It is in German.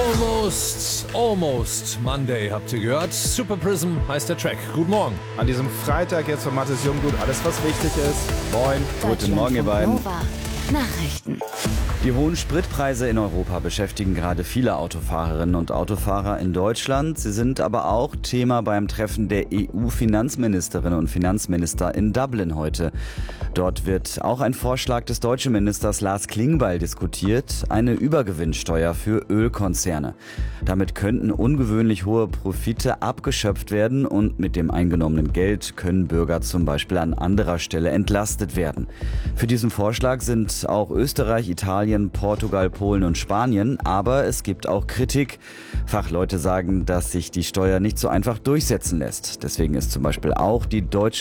Almost Monday, habt ihr gehört? Super Prism heißt der Track. Guten Morgen. An diesem Freitag jetzt von Mathis Junggut alles, was wichtig ist. Moin. Guten Morgen, ihr beiden. Nachrichten. Die hohen Spritpreise in Europa beschäftigen gerade viele Autofahrerinnen und Autofahrer in Deutschland. Sie sind aber auch Thema beim Treffen der EU-Finanzministerinnen und Finanzminister in Dublin heute. Dort wird auch ein Vorschlag des deutschen Ministers Lars Klingbeil diskutiert, eine Übergewinnsteuer für Ölkonzerne. Damit könnten ungewöhnlich hohe Profite abgeschöpft werden und mit dem eingenommenen Geld können Bürger zum Beispiel an anderer Stelle entlastet werden. Für diesen Vorschlag sind auch Österreich, Italien, Portugal, Polen und Spanien, aber es gibt auch Kritik. Fachleute sagen, dass sich die Steuer nicht so einfach durchsetzen lässt. Deswegen ist zum Beispiel auch die deutsche